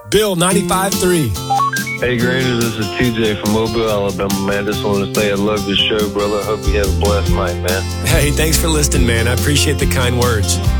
Bill 95.3. Hey, Grader, this is TJ from Mobile, Alabama, man. Just want to say I love your show, brother. Hope you have a blessed night, man. Hey, thanks for listening, man. I appreciate the kind words.